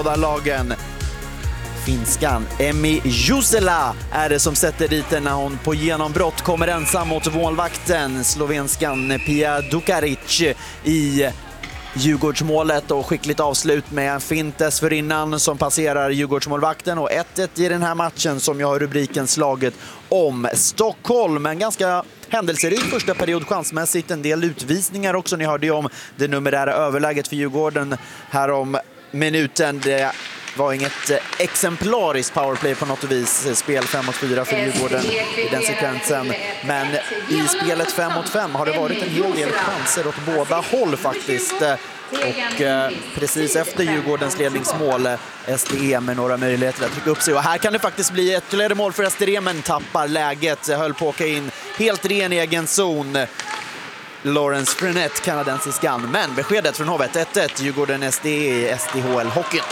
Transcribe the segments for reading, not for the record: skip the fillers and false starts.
båda lagen. Finskan Emmi Jusela är det som sätter dit den när hon på genombrott kommer ensam mot målvakten. Slovenskan Pia Dukaric i Djurgårdsmålet och skickligt avslut med en fint dessförinnan som passerar Djurgårdsmålvakten och 1-1 i den här matchen som jag har rubriken slaget om Stockholm. En ganska händelserik första period chansmässigt, en del utvisningar också. Ni hörde ju om det numerära överläget för Djurgården här om minuten. Det var inget exemplariskt powerplay på något vis. Spel 5-4 för Djurgården i den sekvensen. Men i spelet 5-5 har det varit en hel del chanser åt båda håll faktiskt. Och precis efter Djurgårdens ledningsmål SDE med några möjligheter att trycka upp sig. Och här kan det faktiskt bli ytterligare mål för SDE, men tappar läget. Höll på att åka in helt ren egen zon. Lawrence Frenette, kanadensiskan. Men beskedet från Hovet 1-1. Djurgården SDE i SDHL-hockeyn.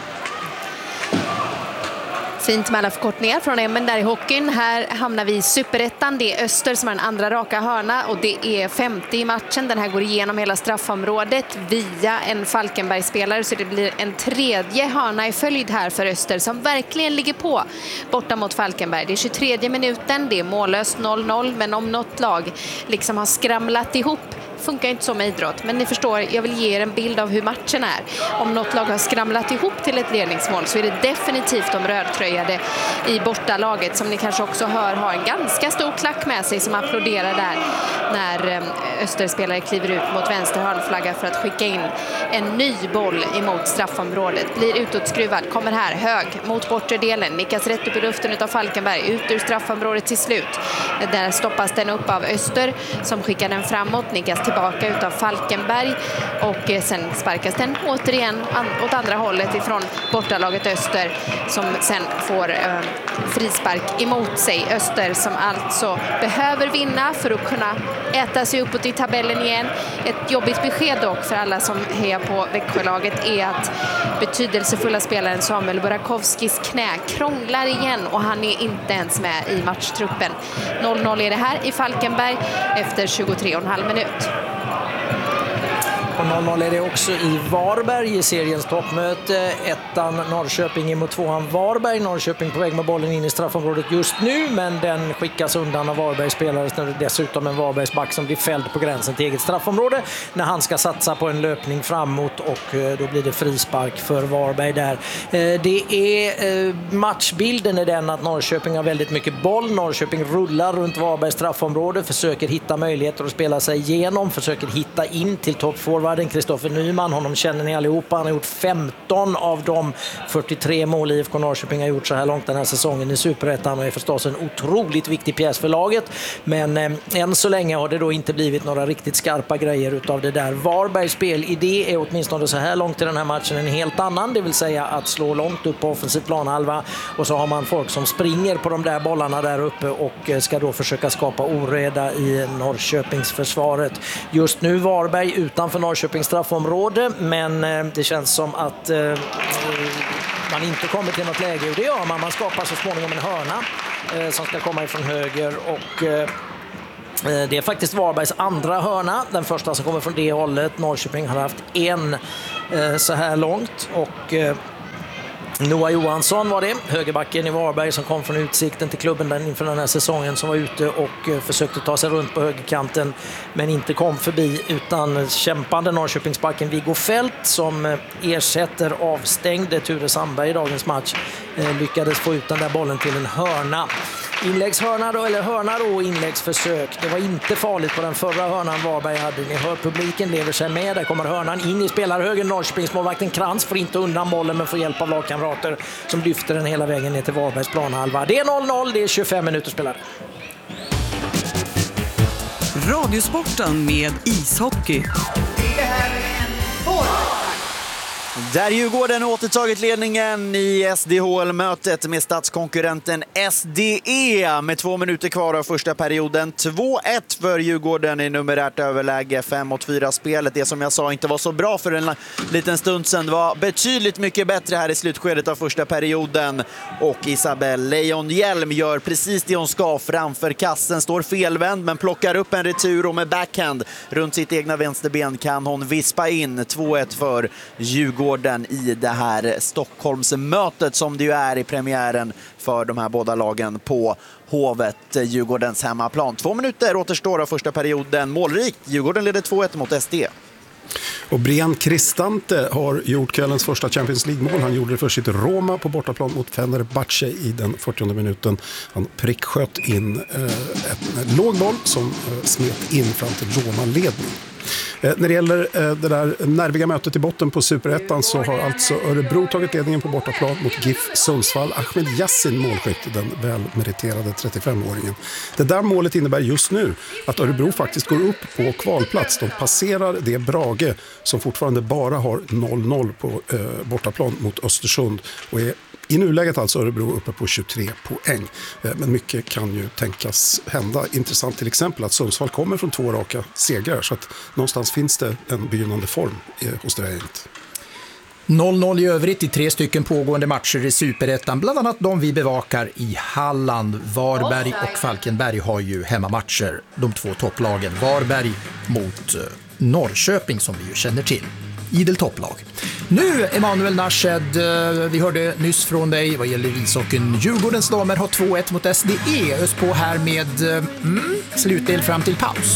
Fint med alla förkortningar från Emmen där i hockeyn. Här hamnar vi i Superettan. Det är Öster som är den andra raka hörna och det är 50 i matchen. Den här går igenom hela straffområdet via en Falkenberg-spelare, så det blir en tredje hörna i följd här för Öster som verkligen ligger på borta mot Falkenberg. Det är 23 minuten, det är mållöst 0-0, men om något lag liksom har skramlat ihop. Funkar inte så med idrott, men ni förstår, jag vill ge er en bild av hur matchen är. Om något lag har skramlat ihop till ett ledningsmål så är det definitivt de rödtröjade i bortalaget, som ni kanske också hör har en ganska stor klack med sig som applåderar där när Österspelare kliver ut mot vänster hörnflagga för att skicka in en ny boll emot straffområdet. Blir utåtskruvad, kommer här hög mot bortre delen, nickas rätt upp i luften utav Falkenberg, ut ur straffområdet till slut. Där stoppas den upp av Öster som skickar den framåt, nickas tillbaka utav Falkenberg och sen sparkas den återigen åt andra hållet ifrån bortalaget Öster som sen får frispark emot sig. Öster som alltså behöver vinna för att kunna äta sig uppåt i tabellen igen. Ett jobbigt besked dock för alla som hejar på Växjölaget är att betydelsefulla spelaren Samuel Burakovskis knä krånglar igen och han är inte ens med i matchtruppen. 0-0 är det här i Falkenberg efter 23,5 minut. Och 0-0 är det också i Varberg i seriens toppmöte. Ettan Norrköping mot tvåan Varberg. Norrköping på väg med bollen in i straffområdet just nu, men den skickas undan av Varbergs spelare. Det är dessutom en Varbergs back som blir fälld på gränsen till eget straffområde när han ska satsa på en löpning framåt, och då blir det frispark för Varberg där. Det är matchbilden är den att Norrköping har väldigt mycket boll. Norrköping rullar runt Varbergs straffområde, försöker hitta möjligheter att spela sig igenom, försöker hitta in till toppforwarden Kristoffer Nyman. Honom känner ni allihopa. Han har gjort 15 av de 43 mål IFK Norrköping har gjort så här långt den här säsongen i Superettan och är förstås en otroligt viktig pjäs för laget. Men än så länge har det då inte blivit några riktigt skarpa grejer utav det där. Varbergs spelidé är åtminstone så här långt i den här matchen en helt annan. Det vill säga att slå långt upp på offensiv planhalva, och så har man folk som springer på de där bollarna där uppe och ska då försöka skapa oreda i Norrköpings försvaret. Just nu Varberg utanför Norrköpings straffområde, men det känns som att man inte kommer till något läge, och det gör man. Man skapar så småningom en hörna som ska komma ifrån höger, och det är faktiskt Varbergs andra hörna, den första som kommer från det hållet. Norrköping har haft en så här långt, och Noah Johansson var det, högerbacken i Varberg som kom från Utsikten till klubben inför den här säsongen, som var ute och försökte ta sig runt på högerkanten men inte kom förbi, utan kämpande Norrköpingsbacken Viggo Fält som ersätter avstängde Ture Sandberg i dagens match lyckades få ut den där bollen till en hörna. Inläggshörna då, eller hörna då, inläggsförsök. Det var inte farligt på den förra hörnan Varberg hade. Ni hör publiken lever sig med. Där kommer hörnan in i spelarhögen. Norrköpingsmålvakten Krantz får inte undan bollen men får hjälp av lagkamrater som lyfter den hela vägen ner till Varbergs planhalva. Det är 0-0, det är 25 minuter spelade. Radiosporten med ishockey. Det här är en boll. Där Djurgården återtagit ledningen i SDHL-mötet med stadskonkurrenten SDE med 2 minuter kvar av första perioden. 2-1 för Djurgården i numerärt överläge 5-4-spelet. Det som jag sa inte var så bra för en liten stund sedan var betydligt mycket bättre här i slutskedet av första perioden. Och Isabelle Lejonhjelm gör precis det hon ska framför kassen. Står felvänd men plockar upp en retur och med backhand runt sitt egna vänsterben kan hon vispa in 2-1 för Djurgården. Djurgården i det här Stockholmsmötet som det ju är i premiären för de här båda lagen på Hovet, Djurgårdens hemmaplan. 2 minuter återstår av första perioden. Målrikt. Djurgården leder 2-1 mot SD. Och Brian Cristante har gjort kvällens första Champions League-mål. Han gjorde det för sitt Roma på bortaplan mot Fenerbahce i den 40:e minuten. Han pricksköt in en låg boll som smet in fram till Roma-ledning. När det gäller det där nerviga mötet i botten på Superettan så har alltså Örebro tagit ledningen på bortaplan mot GIF Sundsvall. Ahmed Yassin målskytt, den välmeriterade 35-åringen. Det där målet innebär just nu att Örebro faktiskt går upp på kvalplats. De passerar det Brage som fortfarande bara har 0-0 på bortaplan mot Östersund och är i nuläget alltså Örebro uppe på 23 poäng. Men mycket kan ju tänkas hända. Intressant till exempel att Sundsvall kommer från 2 raka segrar så att någonstans finns det en begynnande form hos det här gänget. 0-0 i övrigt i 3 stycken pågående matcher i Superettan. Bland annat de vi bevakar i Halland. Varberg och Falkenberg har ju hemmamatcher. De 2 topplagen. Varberg mot Norrköping som vi ju känner till. Idel topplag. Nu Emanuel Narshed, vi hörde nyss från dig vad gäller ishockeyn. Djurgårdens damer har 2-1 mot SDE. Ös på här med slutdel fram till paus.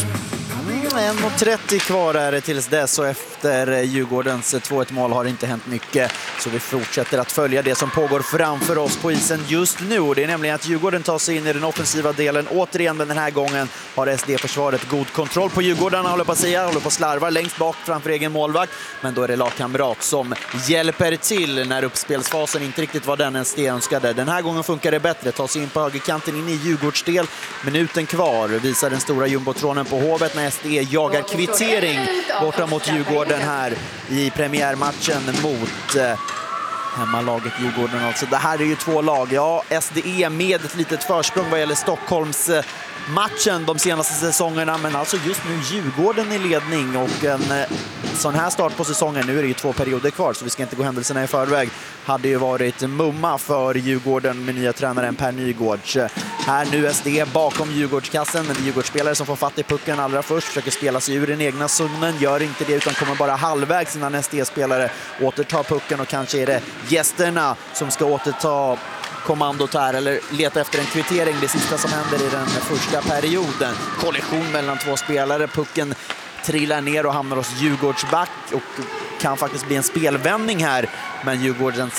1:30 kvar är det tills dess och efter Djurgårdens 2-1 mål har det inte hänt mycket. Så vi fortsätter att följa det som pågår framför oss på isen just nu. Och det är nämligen att Djurgården tar sig in i den offensiva delen. Återigen, men den här gången har SD-försvaret god kontroll på Djurgården. Håller på att slarva längst bak framför egen målvakt. Men då är det lagkamrat som hjälper till när uppspelsfasen inte riktigt var den SD önskade. Den här gången funkar det bättre. Tar sig in på högerkanten in i Djurgårdsdel. Minuten kvar visar den stora jumbotronen på Hovet när SD jagar kvittering borta mot Djurgården här i premiärmatchen mot hemmalaget Djurgården. Alltså, det här är ju 2 lag. Ja, SDE med ett litet försprång vad gäller Stockholms matchen de senaste säsongerna, men alltså just nu Djurgården i ledning och en sån här start på säsongen, nu är det ju 2 perioder kvar så vi ska inte gå händelserna i förväg, hade ju varit mumma för Djurgården med nya tränaren Per Nygårds. Här nu SD bakom Djurgårdskassen, men Djurgårdsspelare som får fatt i pucken allra först, försöker spela sig ur den egna zonen, gör inte det utan kommer bara halvvägs innan SD-spelare återtar pucken och kanske är det gästerna som ska återta kommandot här eller leta efter en kvittering. Det sista som händer i den första perioden. Kollision mellan 2 spelare. Pucken trillar ner och hamnar hos Djurgårdsback och kan faktiskt bli en spelvändning här. Men Djurgårdens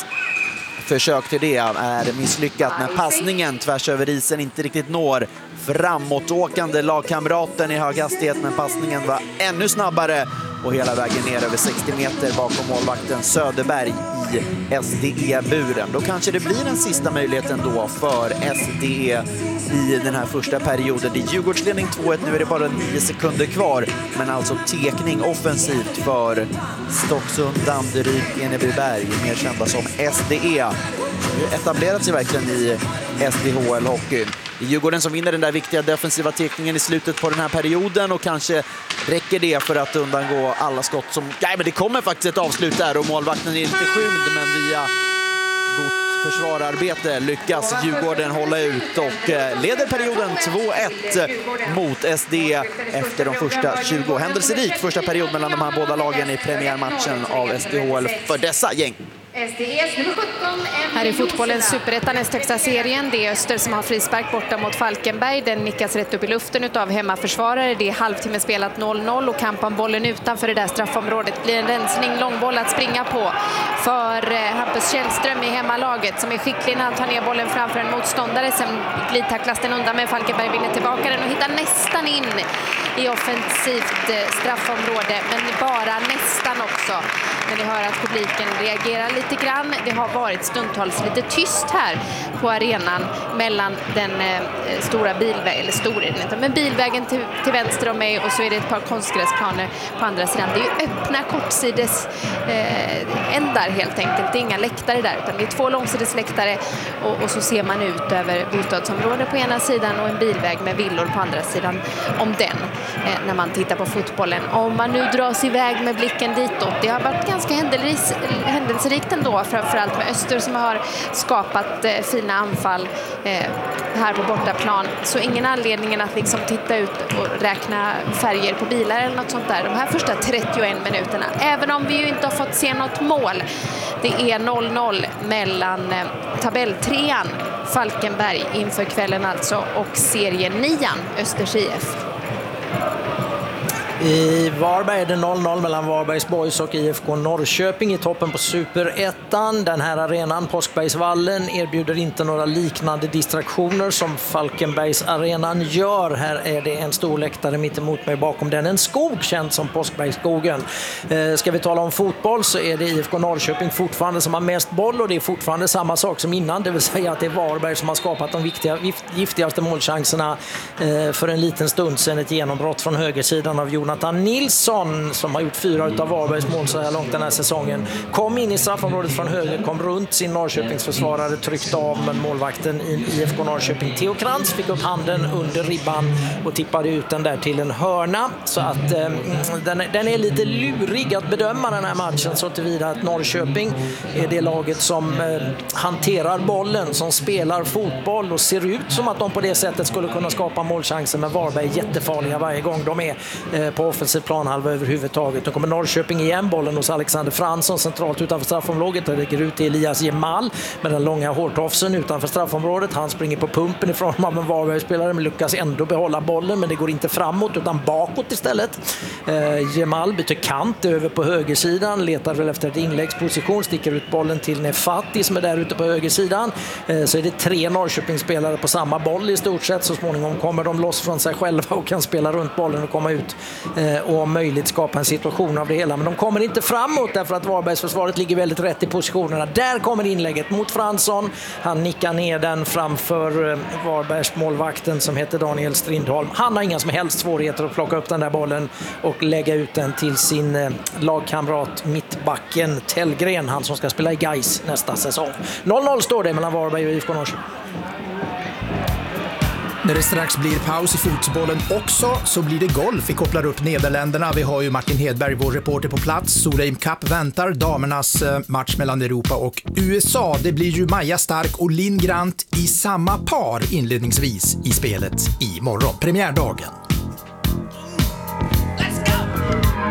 försök till det är misslyckat när passningen tvärs över isen inte riktigt når framåtåkande lagkamraten i hög hastighet, men passningen var ännu snabbare och hela vägen ner över 60 meter bakom målvakten Söderberg i SDE-buren. Då kanske det blir den sista möjligheten då för SDE i den här första perioden. Det är Djurgårdsledning 2-1, nu är det bara 9 sekunder kvar, men alltså tekning offensivt för Stocksund, Danderyd, Enebyberg, mer kända som SDE. Etablerat sig verkligen i SDHL-hockeyn. Det är Djurgården som vinner den där viktiga defensiva tekningen i slutet på den här perioden och kanske räcker det för att undangå alla skott som... Nej, men det kommer faktiskt ett avslut där och målvakten är lite skymd, men via gott försvararbete lyckas Djurgården hålla ut och leder perioden 2-1 mot SD efter de första 20. Händelserik första period mellan de här båda lagen i premiärmatchen av SDHL för dessa gäng. Här i fotbollens Superettan, näst högsta serien. Det är Öster som har frispark borta mot Falkenberg. Den nickas rätt upp i luften av hemmaförsvarare. Det är halvtimme spelat 0-0 och kamp om bollen utanför det där straffområdet. Blir en rensning, långboll att springa på för Hampus Källström i hemmalaget som är skicklig när han tar ner bollen framför en motståndare. Sen glidtacklas den undan, men Falkenberg vinner tillbaka den och hittar nästan in i offensivt straffområde, men bara nästan också. Men ni hör att publiken reagerar lite grann. Det har varit stundtals lite tyst här på arenan mellan den stora bilvägen, eller stor är den inte, men bilvägen till vänster om mig och så är det ett par konstgräsplaner på andra sidan. Det är ju öppna kortsides ändar helt enkelt. Det är inga läktare där utan det är 2 långsidesläktare och så ser man ut över bostadsområdet på ena sidan och en bilväg med villor på andra sidan om den. när man tittar på fotbollen. Om man nu dras iväg med blicken ditåt. Det har varit ganska händelserikt ändå, framförallt med Öster som har skapat fina anfall här på bortaplan. Så ingen anledning att liksom titta ut och räkna färger på bilar eller något sånt där. De här första 31 minuterna. Även om vi ju inte har fått se något mål. Det är 0-0 mellan tabelltrean Falkenberg inför kvällen alltså och serien 9an Östers IF. I Varberg är det 0-0 mellan Varbergs Boys och IFK Norrköping i toppen på Superettan. Den här arenan, Påskbergsvallen, erbjuder inte några liknande distraktioner som Falkenbergs arenan gör. Här är det en stor läktare mitt emot mig, bakom den en skog känd som Påskbergsskogen. Ska vi tala om fotboll så är det IFK Norrköping fortfarande som har mest boll, och det är fortfarande samma sak som innan, det vill säga att det är Varberg som har skapat de giftigaste målchanserna. För en liten stund sedan ett genombrott från högersidan av Jonathan Nilsson som har gjort 4 av Varbergs mål så här långt den här säsongen. Kom in i straffområdet från höger, kom runt sin Norrköpingsförsvarare, tryckte av, men målvakten i IFK Norrköping Theo Krantz fick upp handen under ribban och tippade ut den där till en hörna. Så att den är lite lurig att bedöma den här matchen, så tillvida att Norrköping är det laget som hanterar bollen, som spelar fotboll och ser ut som att de på det sättet skulle kunna skapa målchanser, men Varberg är jättefarliga varje gång de är på offensiv planhalva överhuvudtaget. Då kommer Norrköping igen, bollen hos Alexander Fransson centralt utanför straffområdet. Det lägger ut till Elias Jemal med den långa hårtofsen utanför straffområdet. Han springer på pumpen ifrån av en Varbergsspelare, men lyckas ändå behålla bollen, men det går inte framåt utan bakåt istället. Jemal byter kant över på högersidan, letar väl efter ett inläggsposition, sticker ut bollen till Nefati som är där ute på högersidan. Så är det 3 Norrköpingsspelare på samma boll i stort sett. Så småningom kommer de loss från sig själva och kan spela runt bollen och komma ut och om möjligt skapa en situation av det hela. Men de kommer inte framåt därför att Varbergsförsvaret ligger väldigt rätt i positionerna. Där kommer inlägget mot Fransson. Han nickar ner den framför Varbergs målvakten som heter Daniel Strindholm. Han har inga som helst svårigheter att plocka upp den där bollen och lägga ut den till sin lagkamrat mittbacken Tellgren, han som ska spela i Gais nästa säsong. 0-0 står det mellan Varberg och IFK Norrköping. När det strax blir paus i fotbollen också så blir det golf. Vi kopplar upp Nederländerna. Vi har ju Martin Hedberg, vår reporter på plats. Solheim Cup väntar, damernas match mellan Europa och USA. Det blir ju Maja Stark och Linn Grant i samma par inledningsvis i spelet i morgon, premiärdagen.